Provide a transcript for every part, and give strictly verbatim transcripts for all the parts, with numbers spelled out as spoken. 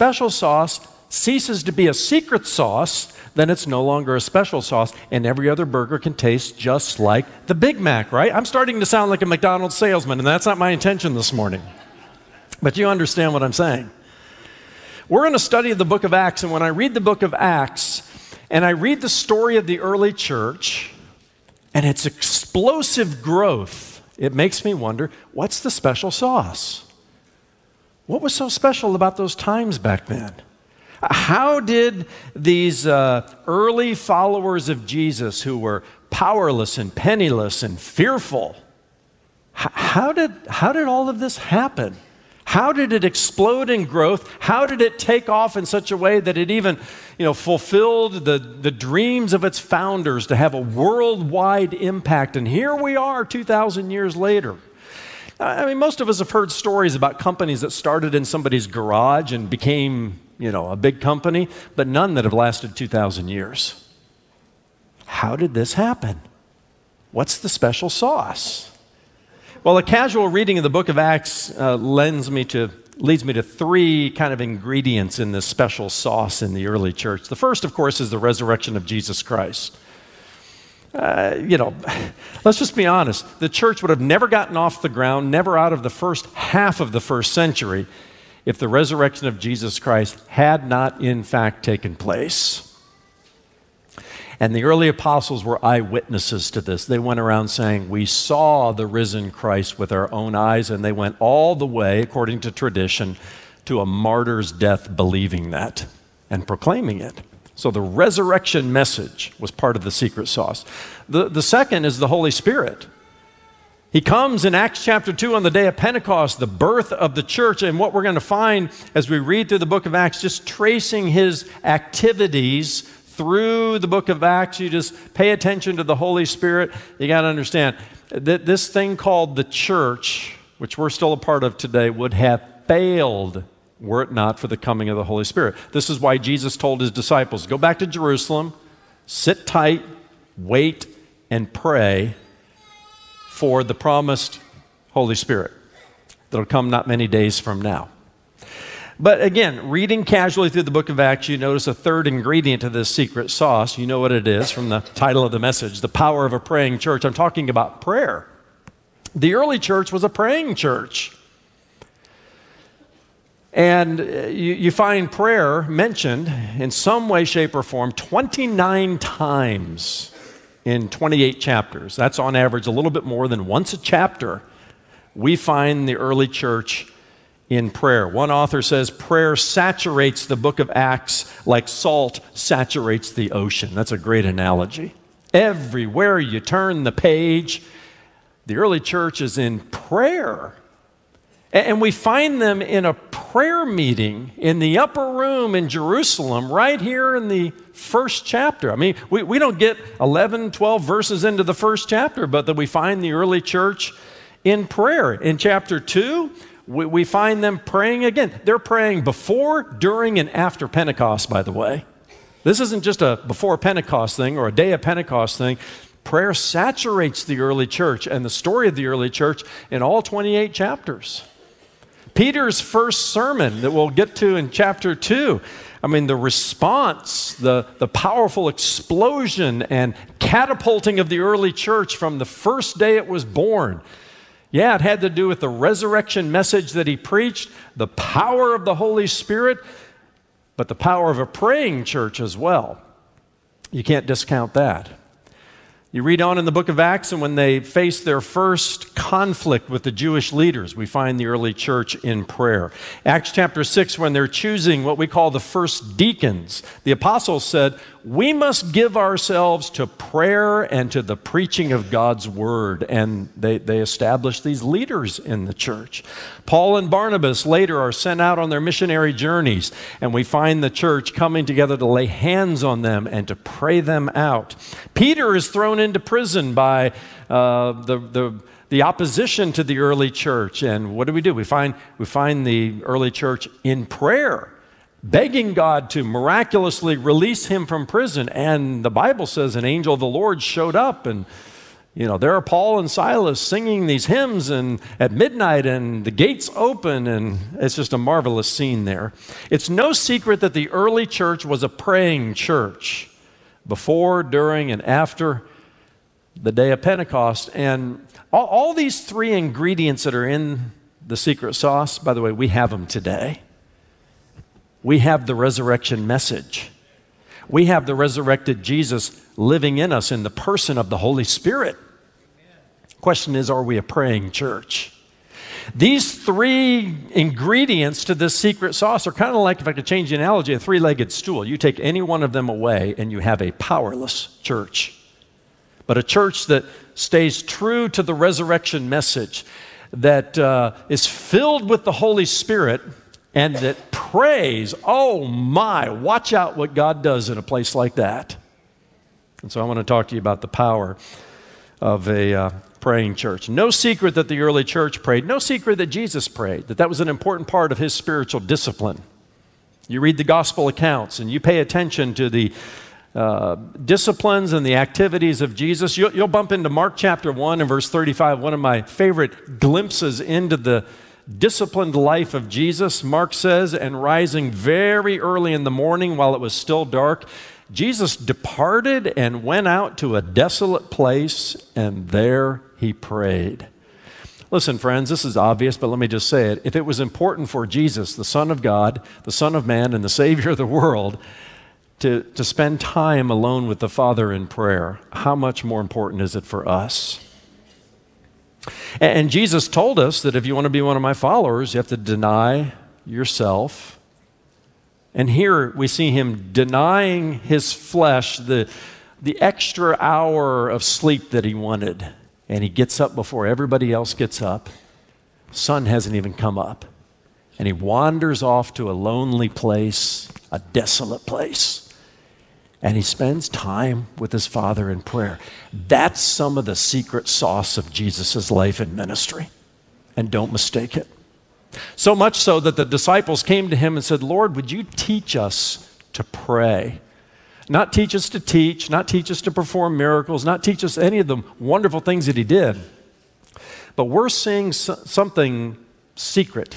special sauce ceases to be a secret sauce, then it's no longer a special sauce, and every other burger can taste just like the Big Mac, right? I'm starting to sound like a McDonald's salesman, and that's not my intention this morning. But you understand what I'm saying. We're in a study of the book of Acts, and when I read the book of Acts, and I read the story of the early church, and its explosive growth, it makes me wonder, what's the special sauce? What was so special about those times back then? How did these uh, early followers of Jesus who were powerless and penniless and fearful, h- how did, how did all of this happen? How did it explode in growth? How did it take off in such a way that it even, you know, fulfilled the, the dreams of its founders to have a worldwide impact? And here we are two thousand years later. I mean, most of us have heard stories about companies that started in somebody's garage and became, you know, a big company, but none that have lasted two thousand years. How did this happen? What's the special sauce? Well, a casual reading of the book of Acts uh, lends me to, leads me to three kind of ingredients in this special sauce in the early church. The first, of course, is the resurrection of Jesus Christ. Uh, you know, let's just be honest. The church would have never gotten off the ground, never out of the first half of the first century, if the resurrection of Jesus Christ had not in fact taken place. And the early apostles were eyewitnesses to this. They went around saying, we saw the risen Christ with our own eyes, and they went all the way, according to tradition, to a martyr's death believing that and proclaiming it. So the resurrection message was part of the secret sauce. The, the second is the Holy Spirit. He comes in Acts chapter two on the day of Pentecost, the birth of the church, and what we're going to find as we read through the book of Acts, just tracing his activities through the book of Acts, you just pay attention to the Holy Spirit. You got to understand that this thing called the church, which we're still a part of today, would have failed were it not for the coming of the Holy Spirit. This is why Jesus told his disciples, go back to Jerusalem, sit tight, wait, and pray for the promised Holy Spirit that'll come not many days from now. But again, reading casually through the book of Acts, you notice a third ingredient to this secret sauce. You know what it is from the title of the message, the power of a praying church. I'm talking about prayer. The early church was a praying church. And you, you find prayer mentioned in some way, shape, or form twenty-nine times in twenty-eight chapters. That's on average a little bit more than once a chapter. We find the early church in prayer. One author says prayer saturates the book of Acts like salt saturates the ocean. That's a great analogy. Everywhere you turn the page, the early church is in prayer. And we find them in a prayer meeting in the upper room in Jerusalem right here in the first chapter. I mean, we, we don't get eleven, twelve verses into the first chapter, but that we find the early church in prayer. In chapter two, we, we find them praying again. They're praying before, during, and after Pentecost, by the way. This isn't just a before Pentecost thing or a day of Pentecost thing. Prayer saturates the early church and the story of the early church in all twenty-eight chapters. Peter's first sermon that we'll get to in chapter two, I mean, the response, the, the powerful explosion and catapulting of the early church from the first day it was born. Yeah, it had to do with the resurrection message that he preached, the power of the Holy Spirit, but the power of a praying church as well. You can't discount that. You read on in the book of Acts, and when they faced their first conflict with the Jewish leaders, we find the early church in prayer. Acts chapter six, when they're choosing what we call the first deacons, the apostles said, we must give ourselves to prayer and to the preaching of God's word. And they, they established these leaders in the church. Paul and Barnabas later are sent out on their missionary journeys, and we find the church coming together to lay hands on them and to pray them out. Peter is thrown into prison by uh, the, the, the opposition to the early church. And what do we do? We find, we find the early church in prayer, begging God to miraculously release him from prison. And the Bible says an angel of the Lord showed up and You know, there are Paul and Silas singing these hymns and at midnight and the gates open, and it's just a marvelous scene there. It's no secret that the early church was a praying church before, during, and after the day of Pentecost. And all, all these three ingredients that are in the secret sauce, by the way, we have them today. We have the resurrection message. We have the resurrected Jesus living in us in the person of the Holy Spirit. Question is, are we a praying church? These three ingredients to this secret sauce are kind of like, if I could change the analogy, a three-legged stool. You take any one of them away and you have a powerless church. But a church that stays true to the resurrection message, that uh, is filled with the Holy Spirit, and that prays, oh my, watch out what God does in a place like that. And so I want to talk to you about the power of a uh, praying church. No secret that the early church prayed. No secret that Jesus prayed, that that was an important part of his spiritual discipline. You read the gospel accounts and you pay attention to the uh, disciplines and the activities of Jesus. You'll, you'll bump into Mark chapter one and verse thirty-five, one of my favorite glimpses into the disciplined life of Jesus. Mark says, and rising very early in the morning while it was still dark, Jesus departed and went out to a desolate place, and there he prayed. Listen, friends, this is obvious, but let me just say it. If it was important for Jesus, the Son of God, the Son of Man, and the Savior of the world, to, to spend time alone with the Father in prayer, how much more important is it for us? And, and Jesus told us that if you want to be one of my followers, you have to deny yourself. And here we see him denying his flesh the, the extra hour of sleep that he wanted. And he gets up before everybody else gets up. Sun hasn't even come up. And he wanders off to a lonely place, a desolate place. And he spends time with his Father in prayer. That's some of the secret sauce of Jesus' life and ministry. And don't mistake it. So much so that the disciples came to him and said, Lord, would you teach us to pray? Not teach us to teach, not teach us to perform miracles, not teach us any of the wonderful things that he did. But we're seeing something secret.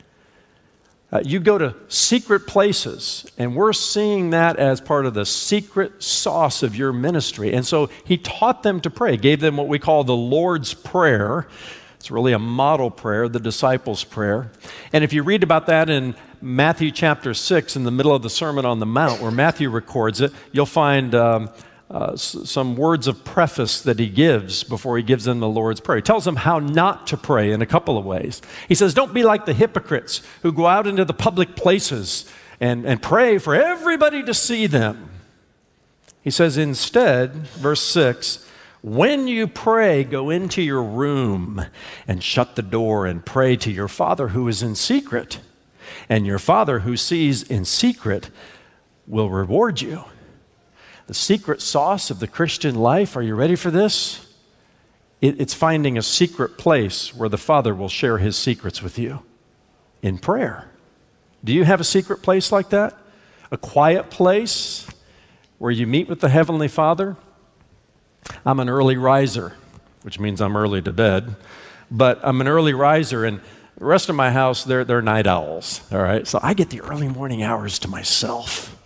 Uh, you go to secret places, and we're seeing that as part of the secret sauce of your ministry. And so he taught them to pray, gave them what we call the Lord's Prayer. It's really a model prayer, the disciples' prayer. And if you read about that in Matthew chapter six, in the middle of the Sermon on the Mount, where Matthew records it, you'll find um, uh, s- some words of preface that he gives before he gives them the Lord's Prayer. He tells them how not to pray in a couple of ways. He says, don't be like the hypocrites who go out into the public places and, and pray for everybody to see them. He says instead, verse six, when you pray, go into your room and shut the door and pray to your Father who is in secret. And your Father who sees in secret will reward you. The secret sauce of the Christian life, are you ready for this? It, it's finding a secret place where the Father will share his secrets with you in prayer. Do you have a secret place like that? A quiet place where you meet with the Heavenly Father? I'm an early riser, which means I'm early to bed, but I'm an early riser, and the rest of my house, they're, they're night owls, all right? So I get the early morning hours to myself,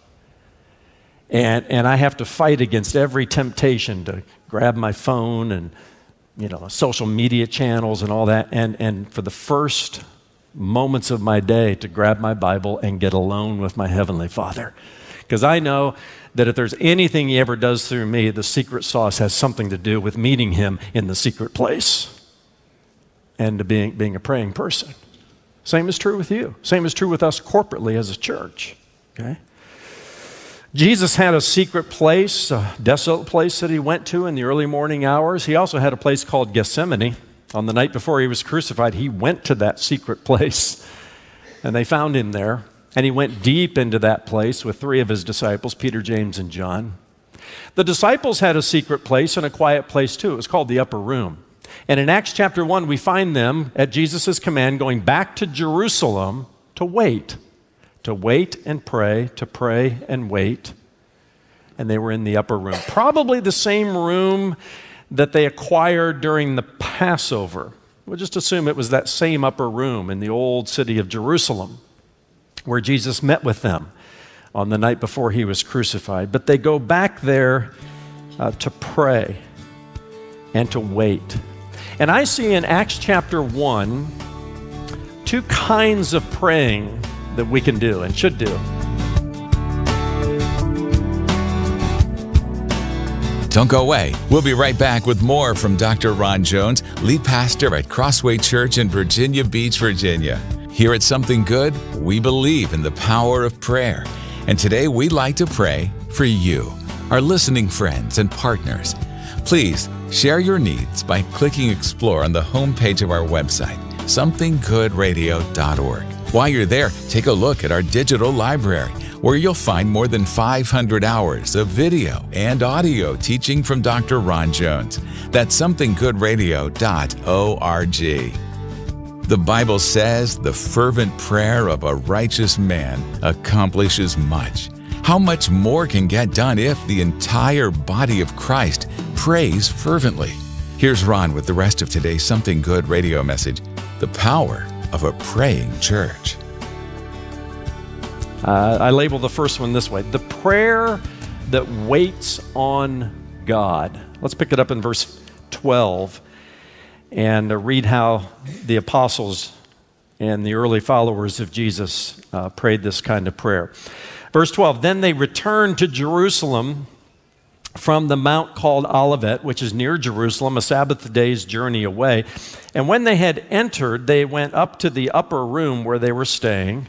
and, and I have to fight against every temptation to grab my phone and, you know, social media channels and all that, and, and for the first moments of my day to grab my Bible and get alone with my Heavenly Father, because I know that if there's anything he ever does through me, the secret sauce has something to do with meeting him in the secret place and to being, being a praying person. Same is true with you. Same is true with us corporately as a church. Okay? Jesus had a secret place, a desolate place that he went to in the early morning hours. He also had a place called Gethsemane. On the night before he was crucified, he went to that secret place, and they found him there. And he went deep into that place with three of his disciples, Peter, James, and John. The disciples had a secret place and a quiet place too. It was called the upper room. And in Acts chapter one, we find them at Jesus' command going back to Jerusalem to wait, to wait and pray, to pray and wait. And they were in the upper room. Probably the same room that they acquired during the Passover. We'll just assume it was that same upper room in the old city of Jerusalem where Jesus met with them on the night before he was crucified. But they go back there uh, to pray and to wait. And I see in Acts chapter one two kinds of praying that we can do and should do. Don't go away. We'll be right back with more from Doctor Ron Jones, lead pastor at Crossway Church in Virginia Beach, Virginia. Here at Something Good, we believe in the power of prayer. And today we'd like to pray for you, our listening friends and partners. Please share your needs by clicking Explore on the homepage of our website, something good radio dot org. While you're there, take a look at our digital library, where you'll find more than five hundred hours of video and audio teaching from Doctor Ron Jones. That's something good radio dot org. The Bible says the fervent prayer of a righteous man accomplishes much. How much more can get done if the entire body of Christ prays fervently? Here's Ron with the rest of today's Something Good radio message, The Power of a Praying Church. Uh, I label the first one this way: the prayer that waits on God. Let's pick it up in verse twelve and uh, read how the apostles and the early followers of Jesus uh, prayed this kind of prayer. Verse twelve, then they returned to Jerusalem from the mount called Olivet, which is near Jerusalem, a Sabbath day's journey away. And when they had entered, they went up to the upper room where they were staying.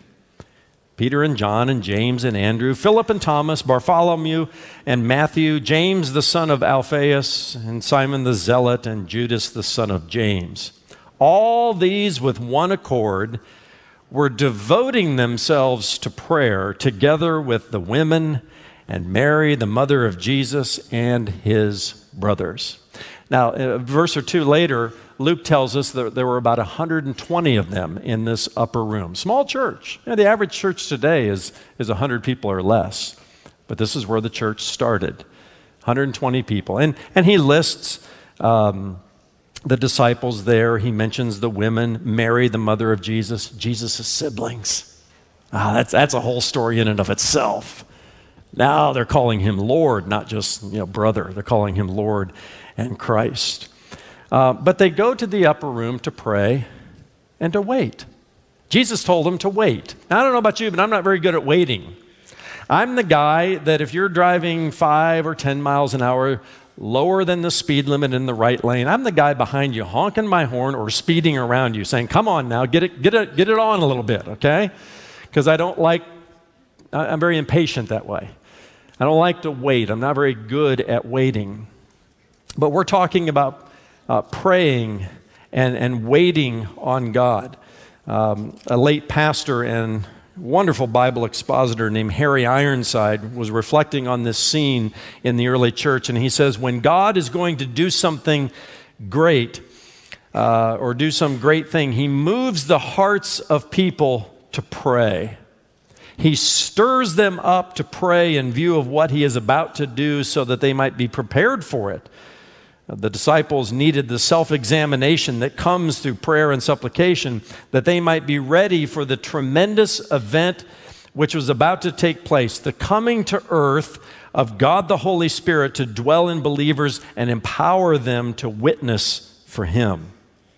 Peter and John and James and Andrew, Philip and Thomas, Bartholomew and Matthew, James the son of Alphaeus, and Simon the Zealot, and Judas the son of James. All these with one accord were devoting themselves to prayer together with the women and Mary, the mother of Jesus, and his brothers. Now, a verse or two later, Luke tells us that there were about one hundred twenty of them in this upper room. Small church. You know, the average church today is, is one hundred people or less. But this is where the church started. one hundred twenty people. And, and he lists um, the disciples there. He mentions the women, Mary, the mother of Jesus, Jesus' siblings. Ah, that's, that's a whole story in and of itself. Now they're calling him Lord, not just, you know, brother. They're calling him Lord and Christ. Uh, but they go to the upper room to pray and to wait. Jesus told them to wait. Now, I don't know about you, but I'm not very good at waiting. I'm the guy that if you're driving five or ten miles an hour lower than the speed limit in the right lane, I'm the guy behind you honking my horn or speeding around you saying, come on now, get it, get it, get it on a little bit, okay? Because I don't like, I'm very impatient that way. I don't like to wait. I'm not very good at waiting. But we're talking about Uh, praying and, and waiting on God. Um, a late pastor and wonderful Bible expositor named Harry Ironside was reflecting on this scene in the early church, and he says, when God is going to do something great uh, or do some great thing, he moves the hearts of people to pray. He stirs them up to pray in view of what he is about to do so that they might be prepared for it. The disciples needed the self-examination that comes through prayer and supplication, that they might be ready for the tremendous event which was about to take place, the coming to earth of God the Holy Spirit to dwell in believers and empower them to witness for him.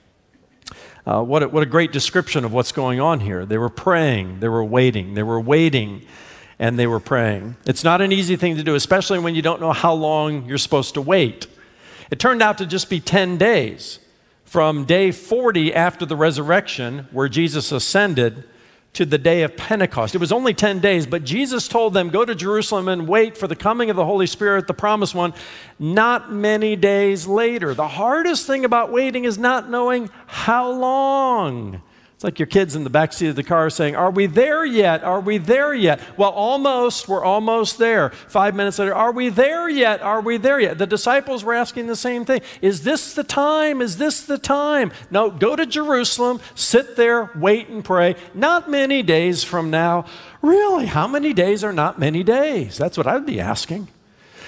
Uh, what, a, what a great description of what's going on here. They were praying, they were waiting, they were waiting, and they were praying. It's not an easy thing to do, especially when you don't know how long you're supposed to wait. It turned out to just be ten days from day forty after the resurrection, where Jesus ascended, to the day of Pentecost. It was only ten days, but Jesus told them, go to Jerusalem and wait for the coming of the Holy Spirit, the promised one, not many days later. The hardest thing about waiting is not knowing how long. It's like your kids in the backseat of the car saying, are we there yet? Are we there yet? Well, almost, we're almost there. Five minutes later, are we there yet? Are we there yet? The disciples were asking the same thing. Is this the time? Is this the time? No, go to Jerusalem, sit there, wait and pray. Not many days from now. Really, how many days are not many days? That's what I'd be asking.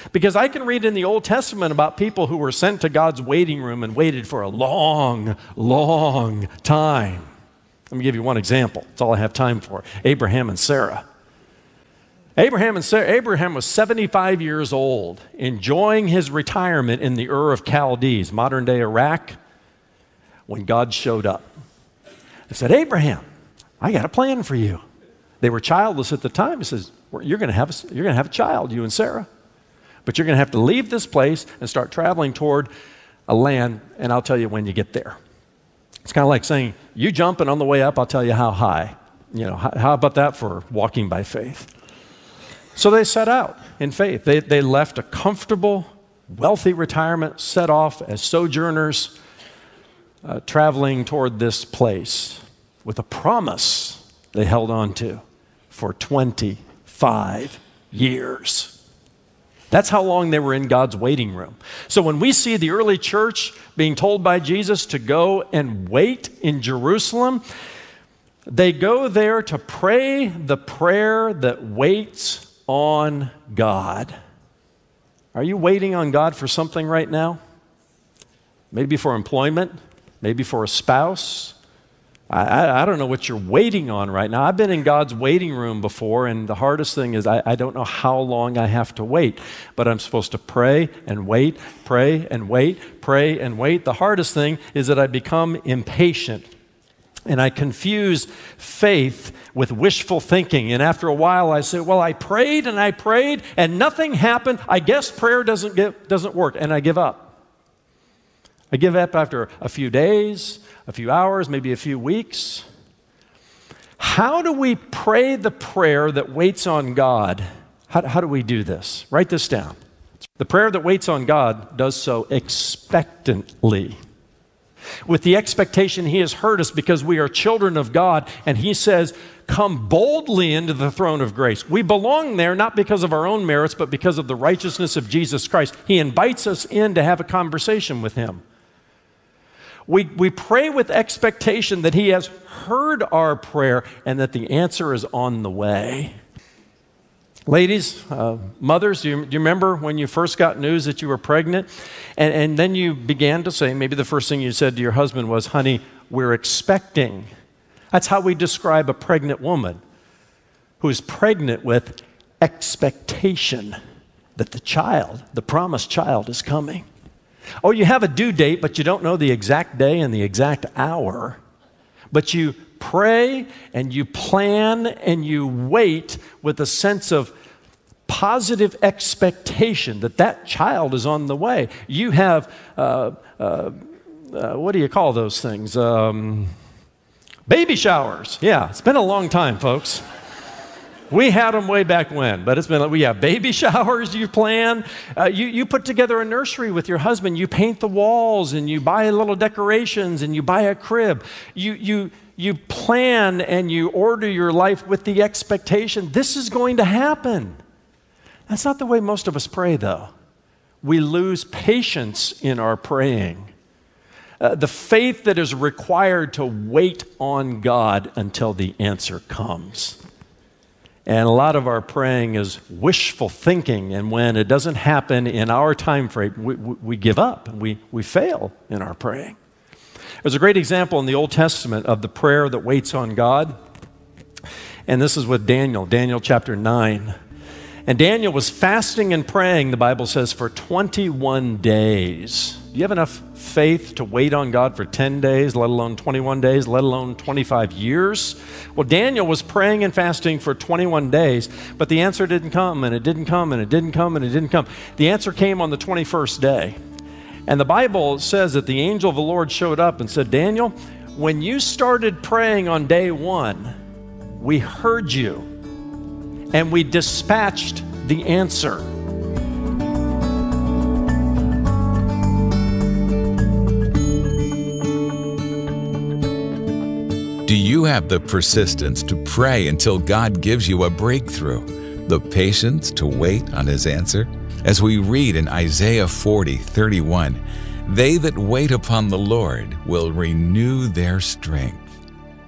Because I can read in the Old Testament about people who were sent to God's waiting room and waited for a long, long time. Let me give you one example. That's all I have time for. Abraham and Sarah. Abraham and Sarah, Abraham was seventy-five years old, enjoying his retirement in the Ur of Chaldees, modern-day Iraq, when God showed up. He said, Abraham, I got a plan for you. They were childless at the time. He says, you're going to have a, you're going to have a child, you and Sarah. But you're going to have to leave this place and start traveling toward a land, and I'll tell you when you get there. It's kind of like saying, you jump, and on the way up, I'll tell you how high. You know, how, how about that for walking by faith? So they set out in faith. They, they left a comfortable, wealthy retirement, set off as sojourners, uh, traveling toward this place with a promise they held on to for twenty-five years. That's how long they were in God's waiting room. So when we see the early church being told by Jesus to go and wait in Jerusalem, they go there to pray the prayer that waits on God. Are you waiting on God for something right now? Maybe for employment, maybe for a spouse. I, I, I don't know what you're waiting on right now. I've been in God's waiting room before, and the hardest thing is I, I don't know how long I have to wait, but I'm supposed to pray and wait, pray and wait, pray and wait. The hardest thing is that I become impatient. And I confuse faith with wishful thinking. And after a while, I say, well, I prayed and I prayed and nothing happened. I guess prayer doesn't, get, doesn't work. And I give up. I give up after a few days, a few hours, maybe a few weeks. How do we pray the prayer that waits on God? How, how do we do this? Write this down. The prayer that waits on God does so expectantly, with the expectation He has heard us because we are children of God, and He says, come boldly into the throne of grace. We belong there not because of our own merits, but because of the righteousness of Jesus Christ. He invites us in to have a conversation with Him. We, we pray with expectation that He has heard our prayer and that the answer is on the way. Ladies, uh, mothers, do you, do you remember when you first got news that you were pregnant? And, and then you began to say, maybe the first thing you said to your husband was, honey, we're expecting. That's how we describe a pregnant woman who is pregnant with expectation that the child, the promised child, is coming. Oh, you have a due date, but you don't know the exact day and the exact hour. But you pray and you plan and you wait with a sense of positive expectation that that child is on the way. You have, uh, uh, uh, what do you call those things? Um, baby showers. Yeah, it's been a long time, folks. We had them way back when, but it's been, we have baby showers you plan. Uh, you, you put together a nursery with your husband. You paint the walls and you buy little decorations and you buy a crib. You, you, you plan and you order your life with the expectation this is going to happen. That's not the way most of us pray, though. We lose patience in our praying. Uh, the faith that is required to wait on God until the answer comes. And a lot of our praying is wishful thinking, and when it doesn't happen in our time frame, we, we, we give up, and we, we fail in our praying. There's a great example in the Old Testament of the prayer that waits on God, and this is with Daniel, Daniel chapter nine. And Daniel was fasting and praying, the Bible says, for twenty-one days. Do you have enough faith to wait on God for ten days, let alone twenty-one days, let alone twenty-five years? Well, Daniel was praying and fasting for twenty-one days, but the answer didn't come, and it didn't come, and it didn't come, and it didn't come. The answer came on the twenty-first day. And the Bible says that the angel of the Lord showed up and said, Daniel, when you started praying on day one, we heard you, and we dispatched the answer. Do you have the persistence to pray until God gives you a breakthrough? The patience to wait on His answer? As we read in Isaiah forty, thirty-one, they that wait upon the Lord will renew their strength.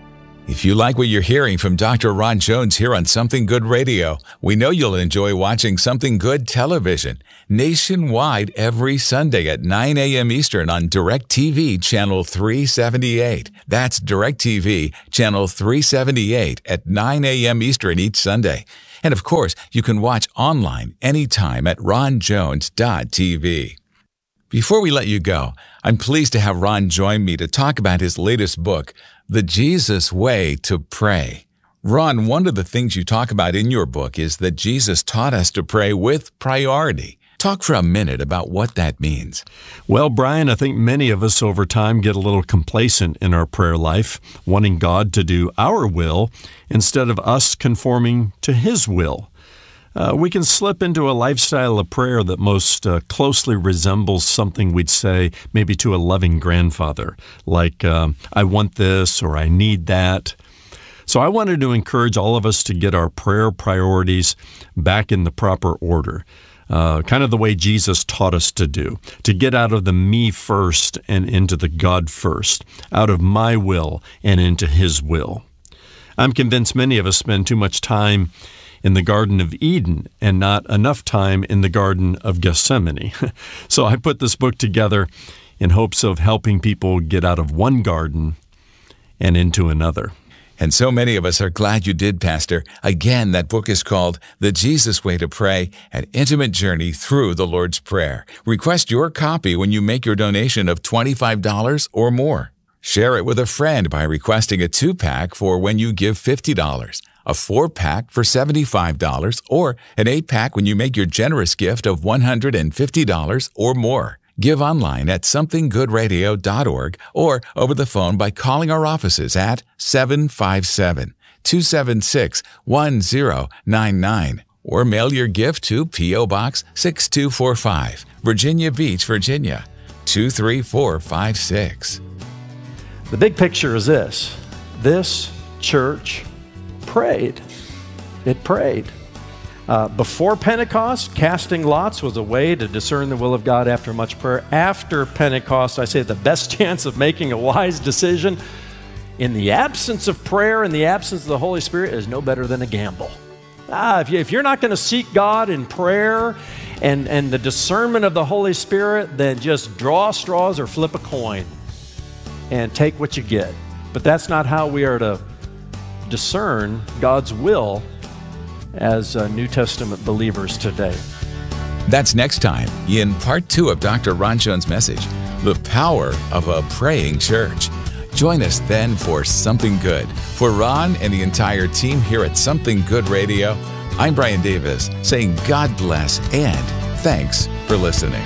If you like what you're hearing from Doctor Ron Jones here on Something Good Radio, we know you'll enjoy watching Something Good television nationwide every Sunday at nine a.m. Eastern on DirecTV Channel three seventy-eight. That's DirecTV Channel three seventy-eight at nine a.m. Eastern each Sunday. And of course, you can watch online anytime at ron jones dot t v. Before we let you go, I'm pleased to have Ron join me to talk about his latest book, The Jesus Way to Pray. Ron, one of the things you talk about in your book is that Jesus taught us to pray with priority. Talk for a minute about what that means. Well, Brian, I think many of us over time get a little complacent in our prayer life, wanting God to do our will instead of us conforming to His will. Uh, we can slip into a lifestyle of prayer that most uh, closely resembles something we'd say maybe to a loving grandfather, like, uh, I want this or I need that. So I wanted to encourage all of us to get our prayer priorities back in the proper order, uh, kind of the way Jesus taught us to do, to get out of the me first and into the God first, out of my will and into His will. I'm convinced many of us spend too much time in the Garden of Eden and not enough time in the Garden of Gethsemane. So I put this book together in hopes of helping people get out of one garden and into another. And so many of us are glad you did, Pastor. Again, that book is called The Jesus Way to Pray, An Intimate Journey Through the Lord's Prayer. Request your copy when you make your donation of twenty-five dollars or more. Share it with a friend by requesting a two-pack for when you give fifty dollars. A four-pack for seventy-five dollars, or an eight-pack when you make your generous gift of one hundred fifty dollars or more. Give online at something good radio dot org or over the phone by calling our offices at seven five seven, two seven six, one zero nine nine or mail your gift to P O Box six two four five, Virginia Beach, Virginia, two three four five six. The big picture is this. This church prayed. It prayed. Uh, before Pentecost, casting lots was a way to discern the will of God after much prayer. After Pentecost, I say the best chance of making a wise decision in the absence of prayer, in the absence of the Holy Spirit, is no better than a gamble. Ah, if, you, if you're not going to seek God in prayer and, and the discernment of the Holy Spirit, then just draw straws or flip a coin and take what you get. But that's not how we are to discern God's will as uh, New Testament believers today. That's next time in part two of Doctor Ron Jones' message, The Power of a Praying Church. Join us then for Something Good. For Ron and the entire team here at Something Good Radio, I'm Brian Davis saying God bless and thanks for listening.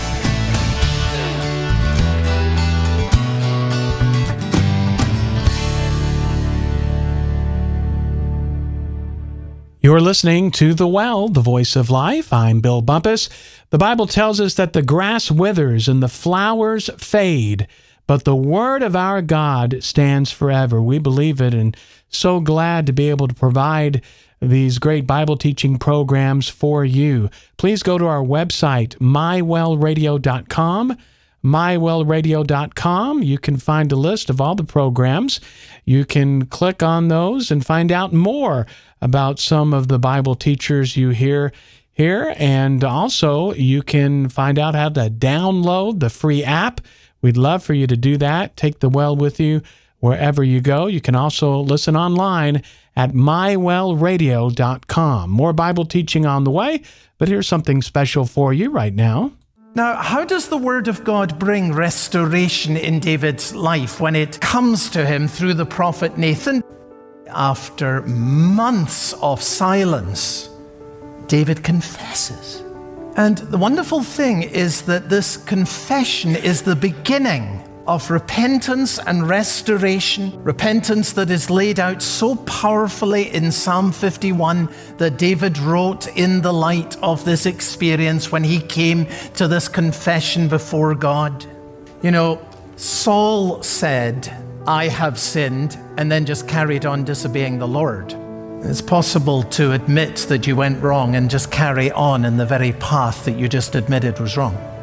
You're listening to The Well, the Voice of Life. I'm Bill Bumpus. The Bible tells us that the grass withers and the flowers fade, but the word of our God stands forever. We believe it, and so glad to be able to provide these great Bible teaching programs for you. Please go to our website, my well radio dot com. my well radio dot com. You can find a list of all the programs. You can click on those and find out more about some of the Bible teachers you hear here. And also, you can find out how to download the free app. We'd love for you to do that. Take the well with you wherever you go. You can also listen online at my well radio dot com. More Bible teaching on the way, but here's something special for you right now. Now, how does the Word of God bring restoration in David's life when it comes to him through the prophet Nathan? After months of silence, David confesses. And the wonderful thing is that this confession is the beginning of repentance and restoration, repentance that is laid out so powerfully in Psalm fifty-one that David wrote in the light of this experience when he came to this confession before God. You know, Saul said, I have sinned, and then just carried on disobeying the Lord. It's possible to admit that you went wrong and just carry on in the very path that you just admitted was wrong.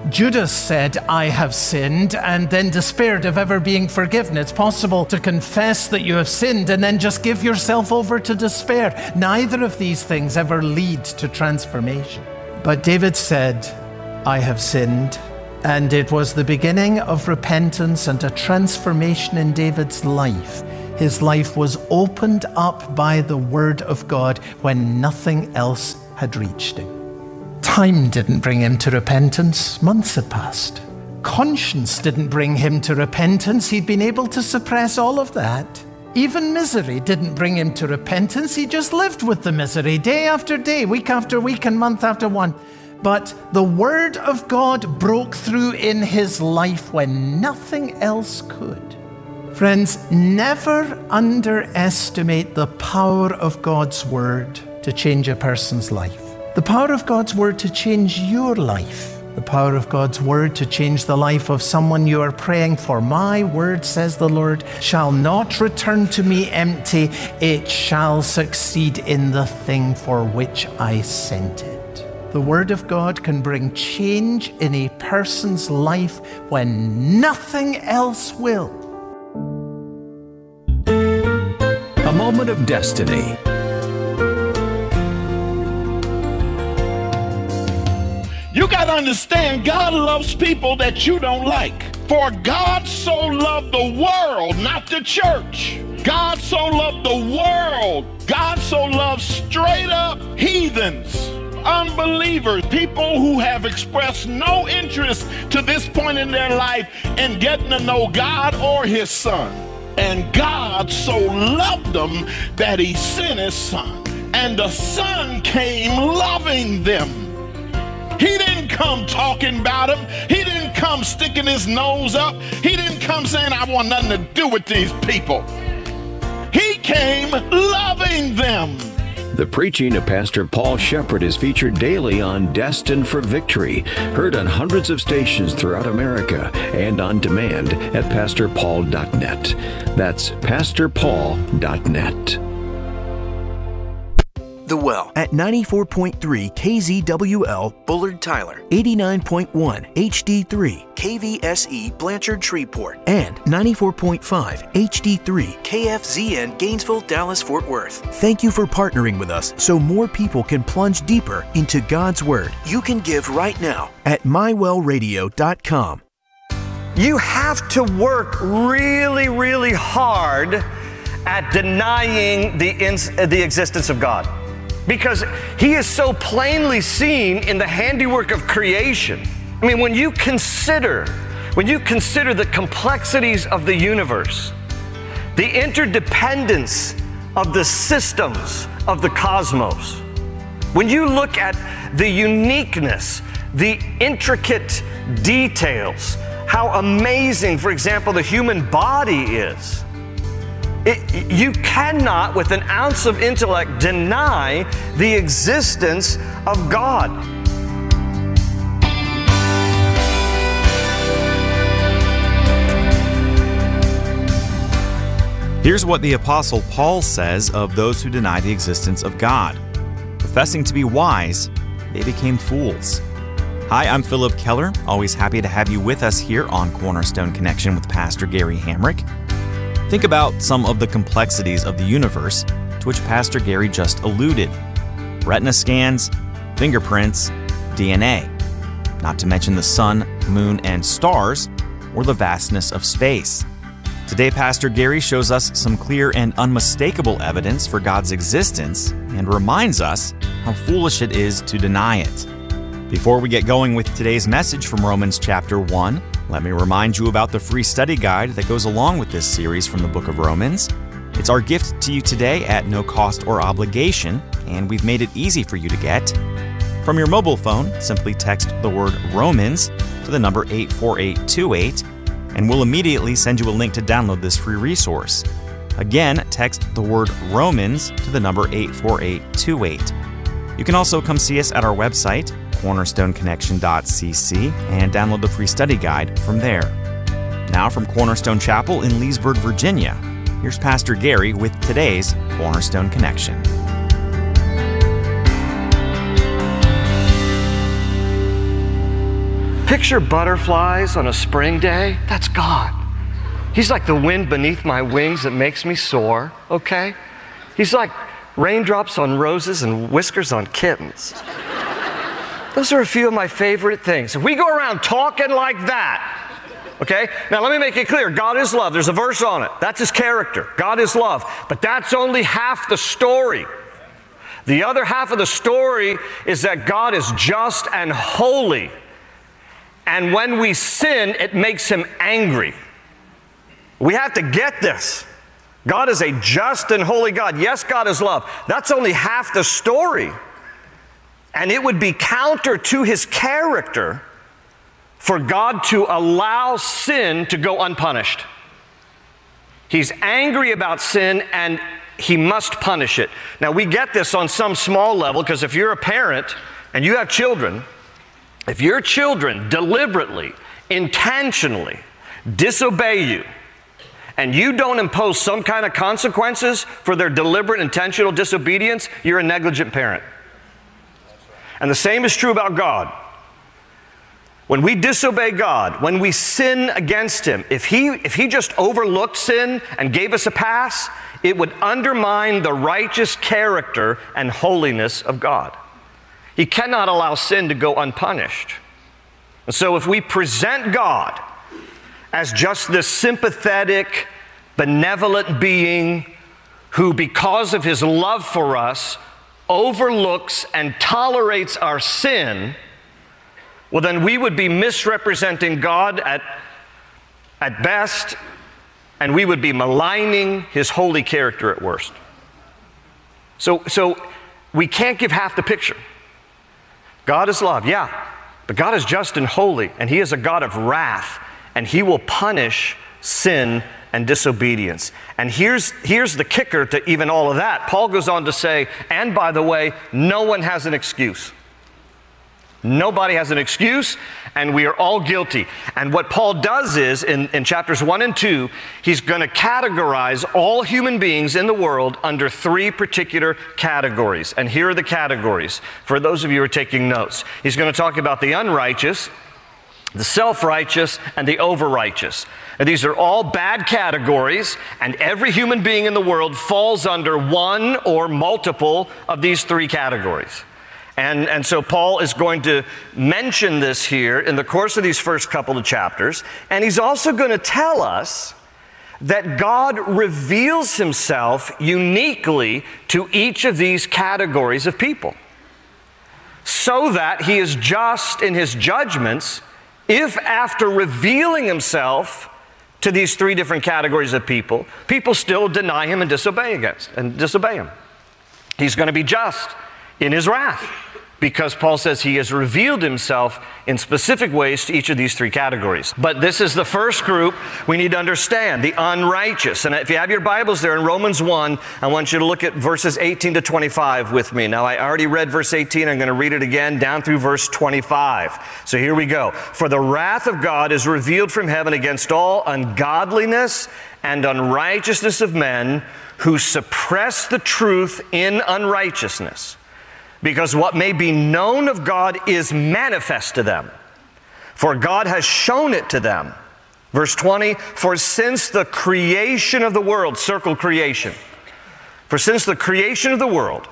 Judas said, I have sinned, and then despaired of ever being forgiven. It's possible to confess that you have sinned and then just give yourself over to despair. Neither of these things ever lead to transformation. But David said, I have sinned. And it was the beginning of repentance and a transformation in David's life. His life was opened up by the word of God when nothing else had reached him. Time didn't bring him to repentance. Months had passed. Conscience didn't bring him to repentance. He'd been able to suppress all of that. Even misery didn't bring him to repentance. He just lived with the misery day after day, week after week, and month after one. But the word of God broke through in his life when nothing else could. Friends, never underestimate the power of God's word to change a person's life. The power of God's word to change your life. The power of God's word to change the life of someone you are praying for. My word, says the Lord, shall not return to me empty. It shall succeed in the thing for which I sent it. The word of God can bring change in a person's life when nothing else will. A moment of destiny. You got to understand, God loves people that you don't like. For God so loved the world, not the church. God so loved the world. God so loved straight up heathens, unbelievers, people who have expressed no interest to this point in their life in getting to know God or his son. And God so loved them that he sent his son. And the son came loving them. He didn't come talking about him. He didn't come sticking his nose up. He didn't come saying, I want nothing to do with these people. He came loving them. The preaching of Pastor Paul Shepherd is featured daily on Destined for Victory, heard on hundreds of stations throughout America and on demand at pastor paul dot net. That's pastor paul dot net. The Well at ninety-four point three K Z W L Bullard Tyler, eighty-nine point one H D three K V S E Blanchard Shreveport, and ninety-four point five H D three K F Z N Gainesville, Dallas, Fort Worth. Thank you for partnering with us so more people can plunge deeper into God's Word. You can give right now at my well radio dot com. You have to work really, really hard at denying the, ins- the existence of God. Because he is so plainly seen in the handiwork of creation. I mean, when you consider, when you consider the complexities of the universe, the interdependence of the systems of the cosmos, when you look at the uniqueness, the intricate details, how amazing, for example, the human body is, It, you cannot, with an ounce of intellect, deny the existence of God. Here's what the Apostle Paul says of those who deny the existence of God. Professing to be wise, they became fools. Hi, I'm Philip Keller, always happy to have you with us here on Cornerstone Connection with Pastor Gary Hamrick. Think about some of the complexities of the universe to which Pastor Gary just alluded. Retina scans, fingerprints, D N A. Not to mention the sun, moon, and stars, or the vastness of space. Today, Pastor Gary shows us some clear and unmistakable evidence for God's existence and reminds us how foolish it is to deny it. Before we get going with today's message from Romans chapter one, let me remind you about the free study guide that goes along with this series from the book of Romans. It's our gift to you today at no cost or obligation, and we've made it easy for you to get. From your mobile phone, simply text the word Romans to the number eight four eight two eight, and we'll immediately send you a link to download this free resource. Again, text the word Romans to the number eight four eight two eight. You can also come see us at our website, cornerstone connection dot c c, and download the free study guide from there. Now from Cornerstone Chapel in Leesburg, Virginia, here's Pastor Gary with today's Cornerstone Connection. picture butterflies on a spring day? That's God. He's like the wind beneath my wings that makes me soar, okay? He's like raindrops on roses and whiskers on kittens. Those are a few of my favorite things. If we go around talking like that, okay? Now let me make it clear. God is love. There's a verse on it. That's his character. God is love. But that's only half the story. The other half of the story is that God is just and holy. And when we sin, it makes him angry. We have to get this. God is a just and holy God. Yes, God is love. That's only half the story. And it would be counter to his character for God to allow sin to go unpunished. He's angry about sin and he must punish it. Now we get this on some small level because if you're a parent and you have children, if your children deliberately, intentionally disobey you, and you don't impose some kind of consequences for their deliberate, intentional disobedience, you're a negligent parent. And the same is true about God. When we disobey God, when we sin against him, if he, if he just overlooked sin and gave us a pass, it would undermine the righteous character and holiness of God. He cannot allow sin to go unpunished. And so if we present God as just this sympathetic, benevolent being who, because of his love for us, overlooks and tolerates our sin, well, then we would be misrepresenting God at, at best, and we would be maligning his holy character at worst. So, so we can't give half the picture. God is love, yeah, but God is just and holy, and he is a God of wrath, and he will punish sin and disobedience. And here's, here's the kicker to even all of that. Paul goes on to say, and by the way, no one has an excuse. Nobody has an excuse, and we are all guilty. And what Paul does is, in, in chapters one and two, he's going to categorize all human beings in the world under three particular categories. And here are the categories for those of you who are taking notes. He's going to talk about the unrighteous, the self-righteous, and the over-righteous. And these are all bad categories, and every human being in the world falls under one or multiple of these three categories. And, and so Paul is going to mention this here in the course of these first couple of chapters, and he's also going to tell us that God reveals himself uniquely to each of these categories of people, so that he is just in his judgments if, after revealing himself to these three different categories of people, people still deny him and disobey against and disobey him. He's going to be just in his wrath, because Paul says he has revealed himself in specific ways to each of these three categories. But this is the first group we need to understand, the unrighteous. And if you have your Bibles there in Romans one, I want you to look at verses eighteen to twenty-five with me. Now, I already read verse eighteen. I'm going to read it again down through verse twenty-five. So here we go. For the wrath of God is revealed from heaven against all ungodliness and unrighteousness of men who suppress the truth in unrighteousness. Because what may be known of God is manifest to them, for God has shown it to them. Verse twenty, for since the creation of the world, circle creation, for since the creation of the world,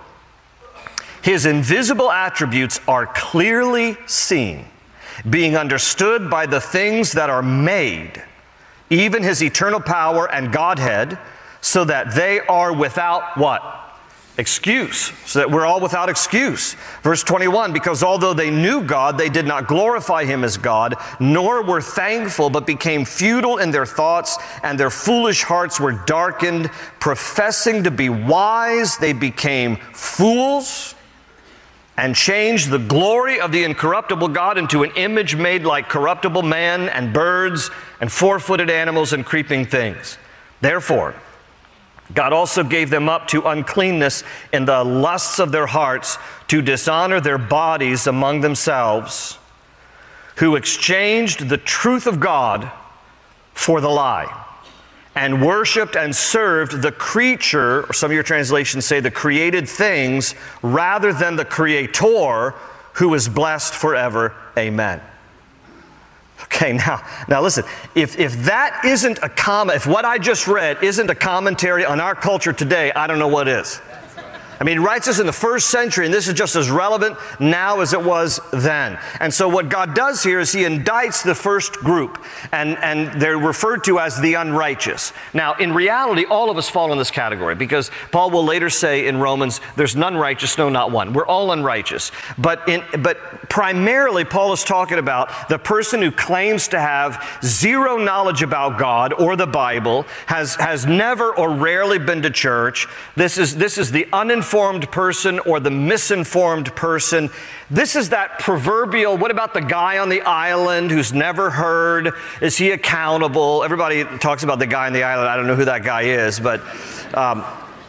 his invisible attributes are clearly seen, being understood by the things that are made, even his eternal power and Godhead, so that they are without what? Excuse, so that we're all without excuse. Verse twenty-one, because although they knew God, they did not glorify him as God, nor were thankful, but became futile in their thoughts, and their foolish hearts were darkened. Professing to be wise, they became fools and changed the glory of the incorruptible God into an image made like corruptible man and birds and four-footed animals and creeping things. Therefore, God also gave them up to uncleanness in the lusts of their hearts, to dishonor their bodies among themselves, who exchanged the truth of God for the lie, and worshiped and served the creature, or some of your translations say the created things, rather than the Creator, who is blessed forever. Amen. Okay, now, now listen, if, if that isn't a comment, if what I just read isn't a commentary on our culture today, I don't know what is. I mean, he writes this in the first century, and this is just as relevant now as it was then. And so what God does here is he indicts the first group, and, and they're referred to as the unrighteous. Now, in reality, all of us fall in this category, because Paul will later say in Romans, there's none righteous, no, not one. We're all unrighteous. But, in, but primarily, Paul is talking about the person who claims to have zero knowledge about God or the Bible, has, has never or rarely been to church. This is, this is the uninformed person or the misinformed person. This is that proverbial, what about the guy on the island who's never heard? Is he accountable? Everybody talks about the guy on the island. I don't know who that guy is, but um,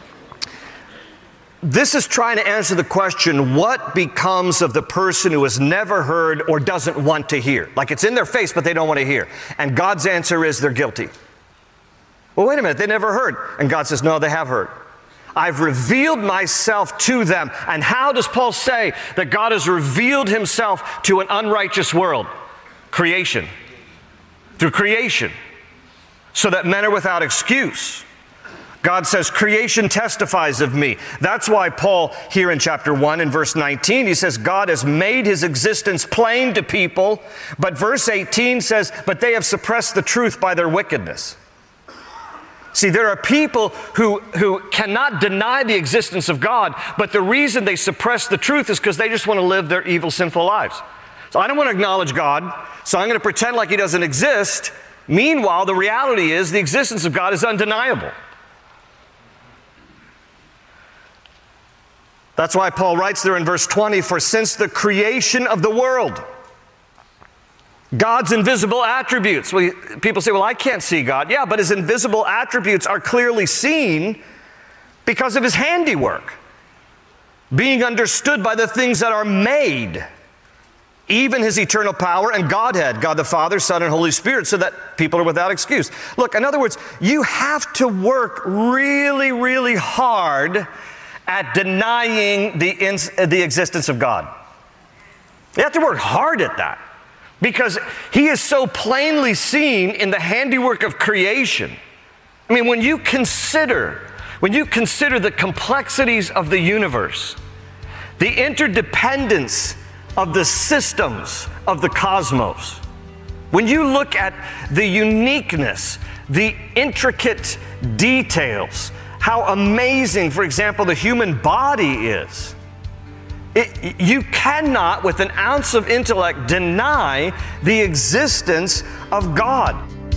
this is trying to answer the question, what becomes of the person who has never heard or doesn't want to hear? Like it's in their face, but they don't want to hear. And God's answer is they're guilty. Well, wait a minute, they never heard. And God says, no, they have heard. I've revealed myself to them. And how does Paul say that God has revealed himself to an unrighteous world? Creation. Through creation. So that men are without excuse. God says, creation testifies of me. That's why Paul, here in chapter one, in verse nineteen, he says, God has made his existence plain to people. But verse eighteen says, but they have suppressed the truth by their wickedness. See, there are people who, who cannot deny the existence of God, but the reason they suppress the truth is because they just want to live their evil, sinful lives. So I don't want to acknowledge God, so I'm going to pretend like he doesn't exist. Meanwhile, the reality is the existence of God is undeniable. That's why Paul writes there in verse twenty, for since the creation of the world, God's invisible attributes. Well, people say, well, I can't see God. Yeah, but his invisible attributes are clearly seen because of his handiwork, being understood by the things that are made, even his eternal power and Godhead, God the Father, Son, and Holy Spirit, so that people are without excuse. Look, in other words, you have to work really, really hard at denying the, ins- the existence of God. You have to work hard at that. Because he is so plainly seen in the handiwork of creation. I mean, when you consider, when you consider the complexities of the universe, the interdependence of the systems of the cosmos, when you look at the uniqueness, the intricate details, how amazing, for example, the human body is, It, you cannot, with an ounce of intellect, deny the existence of God.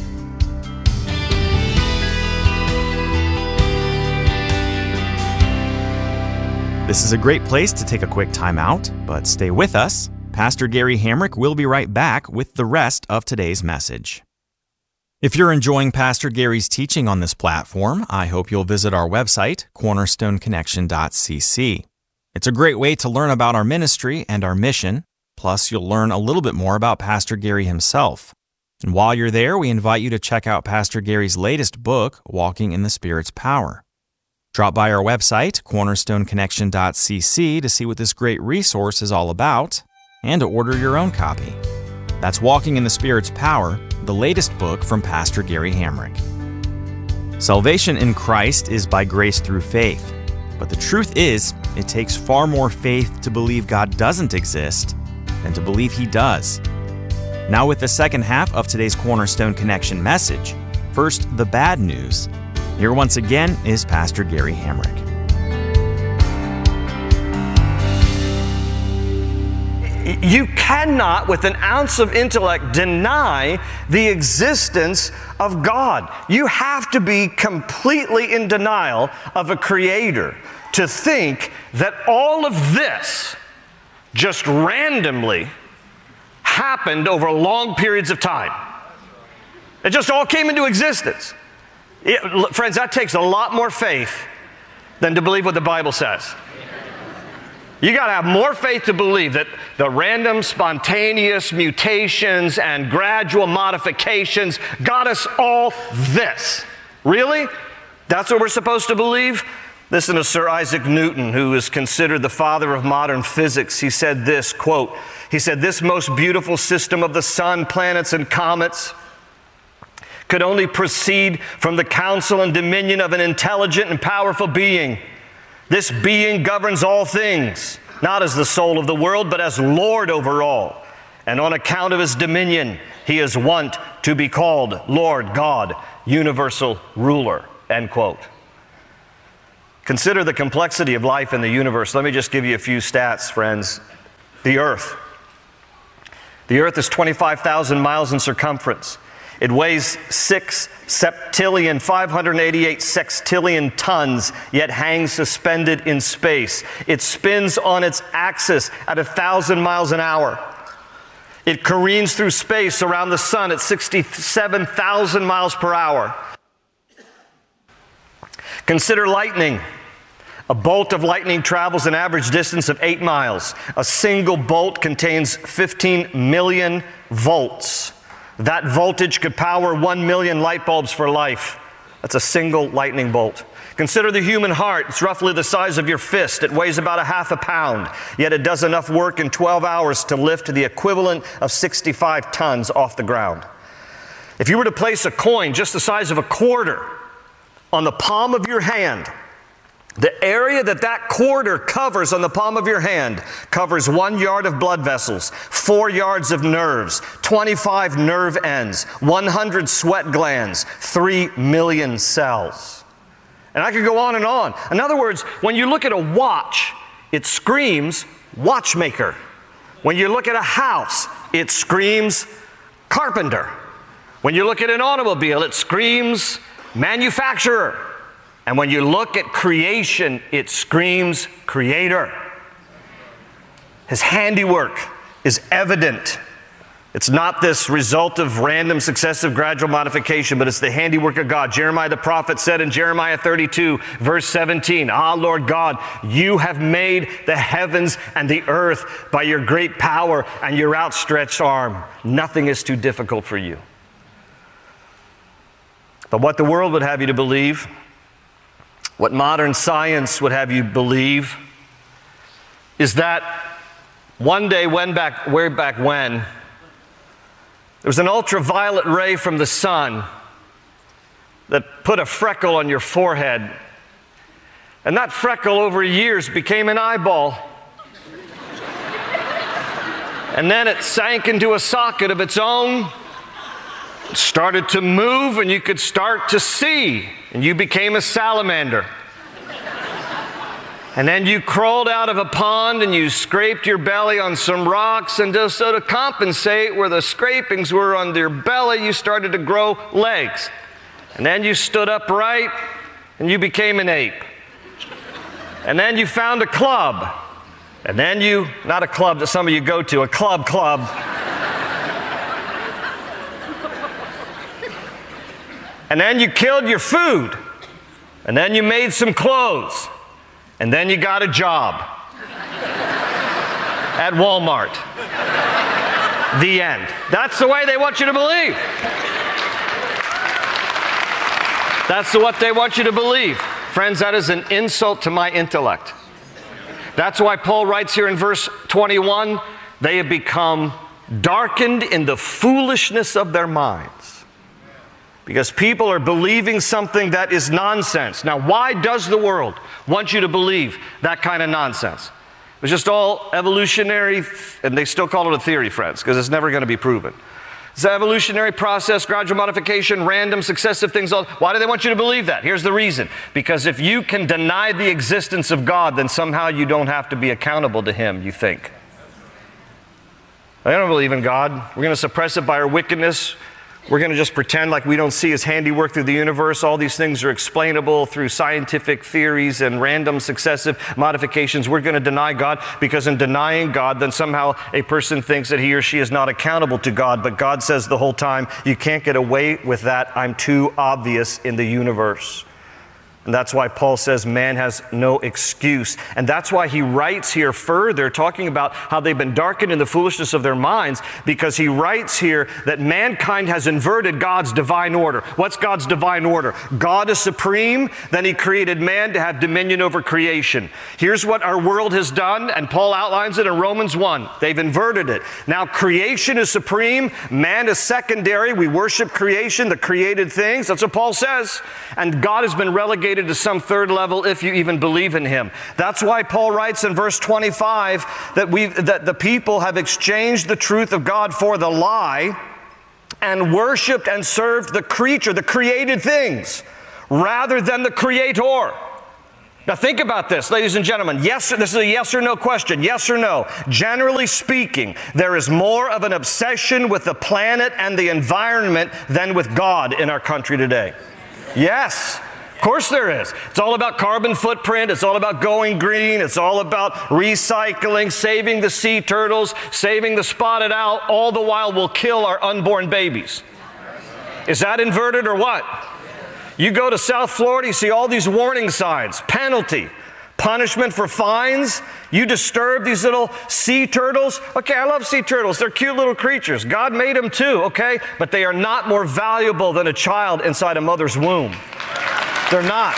This is a great place to take a quick time out, but stay with us. Pastor Gary Hamrick will be right back with the rest of today's message. If you're enjoying Pastor Gary's teaching on this platform, I hope you'll visit our website, cornerstone connection dot c c. It's a great way to learn about our ministry and our mission. Plus, you'll learn a little bit more about Pastor Gary himself. And while you're there, we invite you to check out Pastor Gary's latest book, Walking in the Spirit's Power. Drop by our website, cornerstone connection dot c c, to see what this great resource is all about and to order your own copy. That's Walking in the Spirit's Power, the latest book from Pastor Gary Hamrick. Salvation in Christ is by grace through faith. But the truth is, it takes far more faith to believe God doesn't exist than to believe he does. Now with the second half of today's Cornerstone Connection message, first, the bad news. Here once again is Pastor Gary Hamrick. You cannot, with an ounce of intellect, deny the existence of God. You have to be completely in denial of a creator to think that all of this just randomly happened over long periods of time. It just all came into existence. It, friends, that takes a lot more faith than to believe what the Bible says. You got to have more faith to believe that the random, spontaneous mutations and gradual modifications got us all this. Really? That's what we're supposed to believe? Listen to Sir Isaac Newton, who is considered the father of modern physics. He said this, quote, he said, "This most beautiful system of the sun, planets, and comets could only proceed from the counsel and dominion of an intelligent and powerful being. This being governs all things, not as the soul of the world, but as Lord over all. And on account of his dominion, he is wont to be called Lord God, universal ruler," end quote. Consider the complexity of life in the universe. Let me just give you a few stats, friends. The Earth. The Earth is twenty-five thousand miles in circumference. It weighs six septillion, five hundred eighty-eight sextillion tons, yet hangs suspended in space. It spins on its axis at a thousand miles an hour. It careens through space around the sun at sixty-seven thousand miles per hour. Consider lightning. A bolt of lightning travels an average distance of eight miles. A single bolt contains fifteen million volts. That voltage could power one million light bulbs for life. That's a single lightning bolt. Consider the human heart. It's roughly the size of your fist. It weighs about a half a pound, yet it does enough work in twelve hours to lift the equivalent of sixty-five tons off the ground. If you were to place a coin just the size of a quarter on the palm of your hand, the area that that quarter covers on the palm of your hand covers one yard of blood vessels, four yards of nerves, twenty-five nerve ends, one hundred sweat glands, three million cells. And I could go on and on. In other words, when you look at a watch, it screams watchmaker. When you look at a house, it screams carpenter. When you look at an automobile, it screams manufacturer. And when you look at creation, it screams creator. His handiwork is evident. It's not this result of random, successive, gradual modification, but it's the handiwork of God. Jeremiah the prophet said in Jeremiah thirty-two, verse seventeen, "Ah, Lord God, you have made the heavens and the earth by your great power and your outstretched arm. Nothing is too difficult for you." But what the world would have you to believe, what modern science would have you believe, is that one day, when back, way back when, there was an ultraviolet ray from the sun that put a freckle on your forehead. And that freckle over years became an eyeball. And then it sank into a socket of its own, started to move, and you could start to see, and you became a salamander. And then you crawled out of a pond and you scraped your belly on some rocks, and just so to compensate where the scrapings were on your belly, you started to grow legs. And then you stood upright and you became an ape. And then you found a club. And then you, not a club that some of you go to, a club club. And then you killed your food. And then you made some clothes. And then you got a job at Walmart. The end. That's the way they want you to believe. That's what they want you to believe. Friends, that is an insult to my intellect. That's why Paul writes here in verse twenty-one, they have become darkened in the foolishness of their minds. Because people are believing something that is nonsense. Now, why does the world want you to believe that kind of nonsense? It's just all evolutionary, and they still call it a theory, friends, because it's never going to be proven. It's an evolutionary process, gradual modification, random, successive things. All. Why do they want you to believe that? Here's the reason. Because if you can deny the existence of God, then somehow you don't have to be accountable to Him, you think. They don't believe in God. We're going to suppress it by our wickedness. We're going to just pretend like we don't see His handiwork through the universe. All these things are explainable through scientific theories and random successive modifications. We're going to deny God because in denying God, then somehow a person thinks that he or she is not accountable to God. But God says the whole time, you can't get away with that. I'm too obvious in the universe. And that's why Paul says man has no excuse. And that's why he writes here further, talking about how they've been darkened in the foolishness of their minds, because he writes here that mankind has inverted God's divine order. What's God's divine order? God is supreme, then he created man to have dominion over creation. Here's what our world has done, and Paul outlines it in Romans one. They've inverted it. Now creation is supreme, man is secondary. We worship creation, the created things. That's what Paul says. And God has been relegated to some third level if you even believe in him. That's why Paul writes in verse twenty-five that we that the people have exchanged the truth of God for the lie and worshiped and served the creature, the created things, rather than the creator. Now think about this, ladies and gentlemen. Yes, this is a yes or no question. Yes or no? Generally speaking, there is more of an obsession with the planet and the environment than with God in our country today. Yes. Of course there is. It's all about carbon footprint. It's all about going green. It's all about recycling, saving the sea turtles, saving the spotted owl. All the while we'll kill our unborn babies. Is that inverted or what? You go to South Florida, you see all these warning signs, penalty, punishment for fines. You disturb these little sea turtles. Okay, I love sea turtles. They're cute little creatures. God made them too, okay? But they are not more valuable than a child inside a mother's womb. They're not.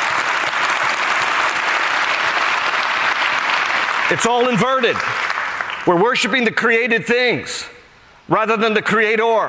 It's all inverted. We're worshiping the created things rather than the creator.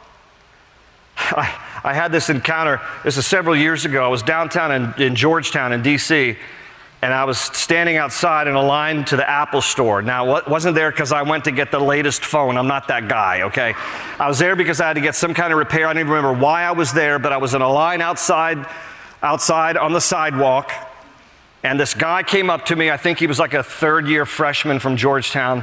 I, I had this encounter, this is several years ago. I was downtown in, in Georgetown in D C, and I was standing outside in a line to the Apple store. Now, it wasn't there because I went to get the latest phone. I'm not that guy, okay? I was there because I had to get some kind of repair. I don't even remember why I was there, but I was in a line outside outside on the sidewalk, and this guy came up to me. I think he was like a third year freshman from Georgetown.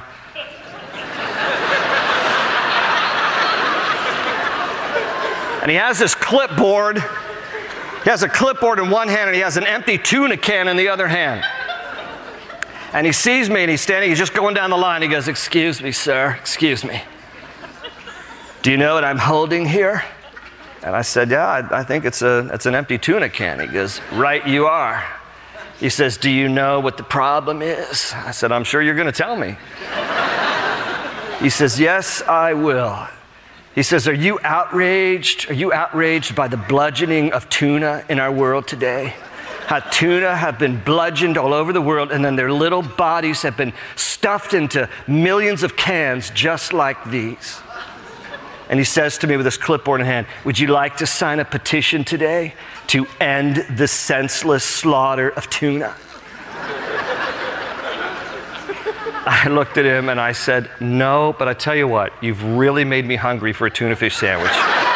And he has this clipboard. He has a clipboard in one hand and he has an empty tuna can in the other hand. And he sees me and he's standing, he's just going down the line. He goes, "Excuse me, sir, excuse me. Do you know what I'm holding here?" And I said, "Yeah, I, I think it's, a, it's an empty tuna can." He goes, "Right you are." He says, "Do you know what the problem is?" I said, "I'm sure you're going to tell me." He says, "Yes, I will." He says, "Are you outraged? Are you outraged by the bludgeoning of tuna in our world today? How tuna have been bludgeoned all over the world, and then their little bodies have been stuffed into millions of cans just like these." And he says to me with his clipboard in hand, "Would you like to sign a petition today to end the senseless slaughter of tuna?" I looked at him and I said, "No, but I tell you what, you've really made me hungry for a tuna fish sandwich."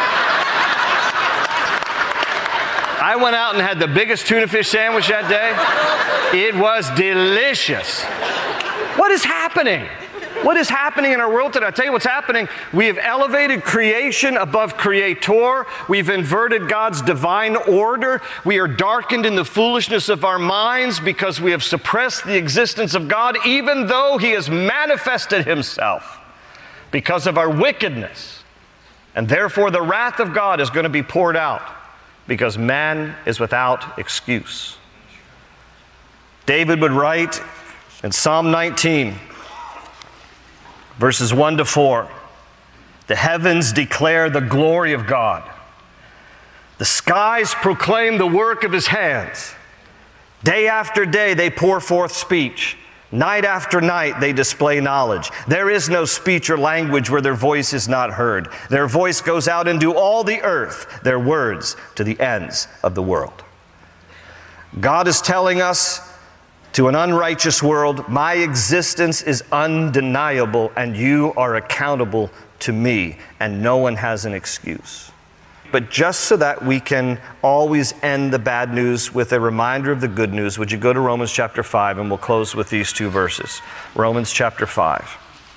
I went out and had the biggest tuna fish sandwich that day. It was delicious. What is happening? What is happening in our world today? I'll tell you what's happening. We have elevated creation above creator. We've inverted God's divine order. We are darkened in the foolishness of our minds because we have suppressed the existence of God, even though he has manifested himself because of our wickedness. And therefore the wrath of God is going to be poured out because man is without excuse. David would write in Psalm nineteen, verses one to four, "The heavens declare the glory of God. The skies proclaim the work of his hands. Day after day they pour forth speech. Night after night they display knowledge. There is no speech or language where their voice is not heard. Their voice goes out into all the earth, their words to the ends of the world." God is telling us, to an unrighteous world, my existence is undeniable and you are accountable to me, and no one has an excuse. But just so that we can always end the bad news with a reminder of the good news, would you go to Romans chapter five, and we'll close with these two verses. Romans chapter five.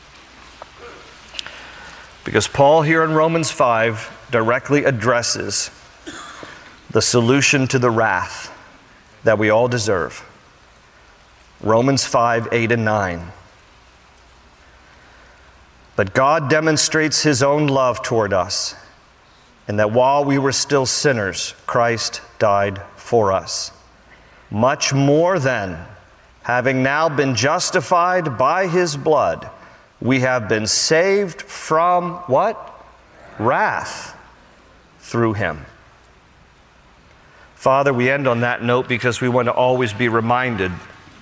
Because Paul here in Romans five directly addresses the solution to the wrath that we all deserve. Romans five, eight and nine. "But God demonstrates his own love toward us, in that while we were still sinners, Christ died for for us. Much more then, having now been justified by his blood, we have been saved from what? Wrath through him. Father, we end on that note because we want to always be reminded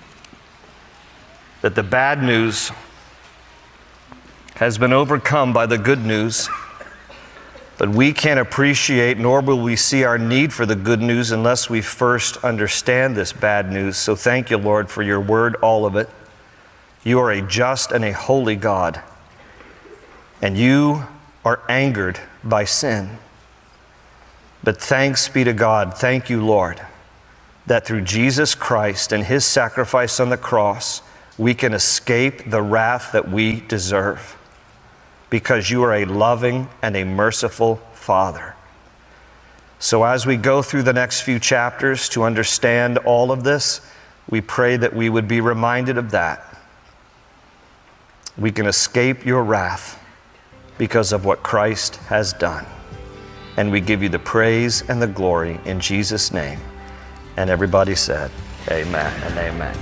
that the bad news has been overcome by the good news, but we can't appreciate nor will we see our need for the good news unless we first understand this bad news. So thank you, Lord, for your word, all of it. You are a just and a holy God, and you are angered by sin. But thanks be to God, thank you, Lord, that through Jesus Christ and his sacrifice on the cross, we can escape the wrath that we deserve, because you are a loving and a merciful Father. So as we go through the next few chapters to understand all of this, we pray that we would be reminded of that. We can escape your wrath because of what Christ has done. And we give you the praise and the glory in Jesus' name. And everybody said, amen and amen.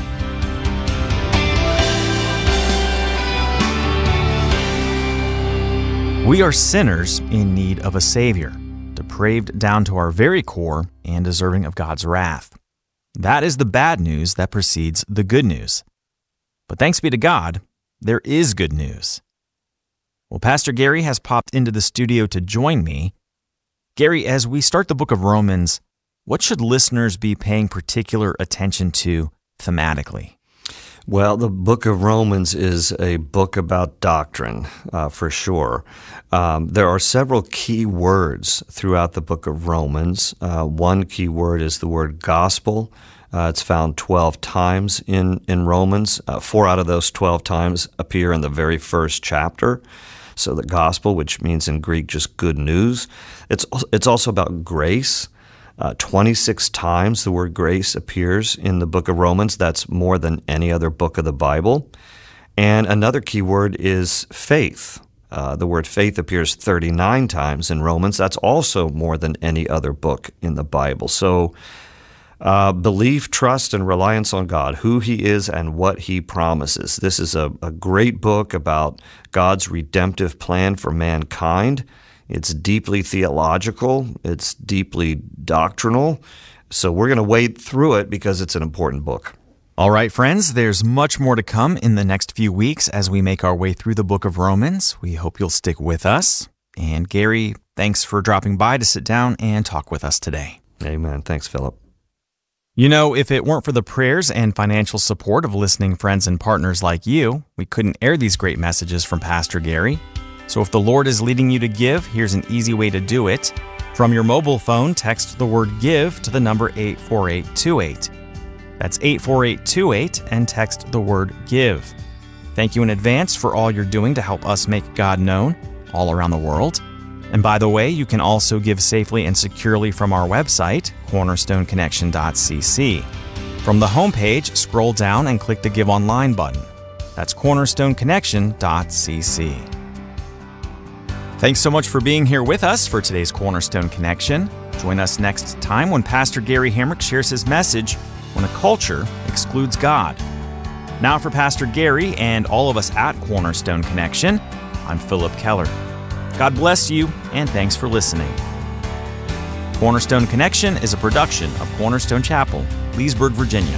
We are sinners in need of a Savior, depraved down to our very core and deserving of God's wrath. That is the bad news that precedes the good news. But thanks be to God, there is good news. Well, Pastor Gary has popped into the studio to join me. Gary, as we start the book of Romans, what should listeners be paying particular attention to thematically? Well, the book of Romans is a book about doctrine, uh, for sure. Um, there are several key words throughout the book of Romans. Uh, one key word is the word gospel. Uh, it's found twelve times in, in Romans. Uh, four out of those twelve times appear in the very first chapter. So the gospel, which means in Greek just good news. It's it's also about grace. Uh, twenty-six times the word grace appears in the book of Romans. That's more than any other book of the Bible. And another key word is faith. Uh, the word faith appears thirty-nine times in Romans. That's also more than any other book in the Bible. So Uh, belief, trust, and reliance on God, who he is and what he promises. This is a, a great book about God's redemptive plan for mankind. It's deeply theological. It's deeply doctrinal. So we're going to wade through it because it's an important book. All right, friends, there's much more to come in the next few weeks as we make our way through the book of Romans. We hope you'll stick with us. And Gary, thanks for dropping by to sit down and talk with us today. Amen. Thanks, Philip. You know, if it weren't for the prayers and financial support of listening friends and partners like you, we couldn't air these great messages from Pastor Gary. So if the Lord is leading you to give, here's an easy way to do it. From your mobile phone, text the word GIVE to the number eight four eight two eight. That's eight four eight two eight and text the word GIVE. Thank you in advance for all you're doing to help us make God known all around the world. And by the way, you can also give safely and securely from our website, cornerstone connection dot c c. From the homepage, scroll down and click the Give Online button. That's cornerstone connection dot c c. Thanks so much for being here with us for today's Cornerstone Connection. Join us next time when Pastor Gary Hamrick shares his message, When a Culture Excludes God. Now for Pastor Gary and all of us at Cornerstone Connection, I'm Philip Keller. God bless you, and thanks for listening. Cornerstone Connection is a production of Cornerstone Chapel, Leesburg, Virginia.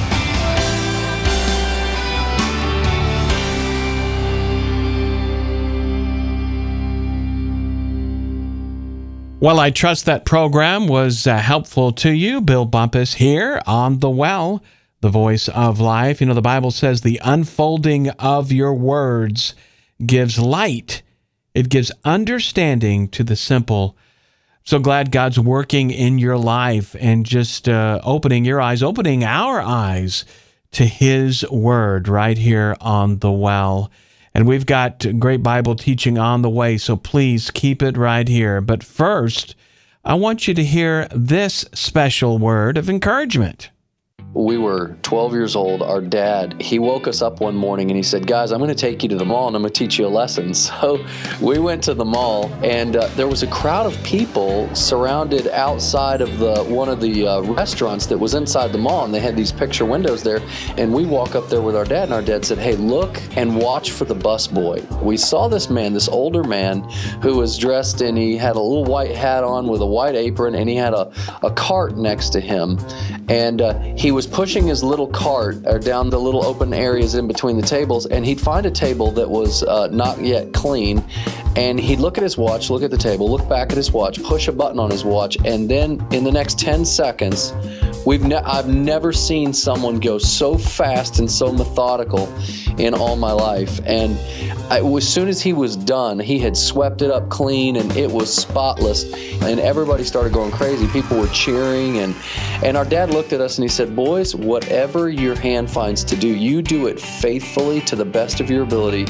Well, I trust that program was uh, helpful to you. Bill Bumpus here on The Well, the voice of life. You know, the Bible says the unfolding of your words gives light. It gives understanding to the simple. So glad God's working in your life and just uh, opening your eyes, opening our eyes to His Word right here on The Well. And we've got great Bible teaching on the way, so please keep it right here. But first, I want you to hear this special word of encouragement. We were twelve years old. Our dad, he woke us up one morning and he said, guys, I'm going to take you to the mall and I'm going to teach you a lesson. So we went to the mall, and uh, there was a crowd of people surrounded outside of the one of the uh, restaurants that was inside the mall, and they had these picture windows there. And we walk up there with our dad, and our dad said, hey, look and watch for the bus boy. We saw this man, this older man, who was dressed in, he had a little white hat on with a white apron, and he had a, a cart next to him. And uh, he was pushing his little cart uh, down the little open areas in between the tables, and he'd find a table that was uh, not yet clean, and he'd look at his watch, look at the table, look back at his watch, push a button on his watch, and then in the next ten seconds, We've ne- I've never seen someone go so fast and so methodical in all my life. And I, as soon as he was done, he had swept it up clean, and it was spotless. And everybody started going crazy. People were cheering, and and our dad looked at us and he said, boys, whatever your hand finds to do, you do it faithfully to the best of your ability,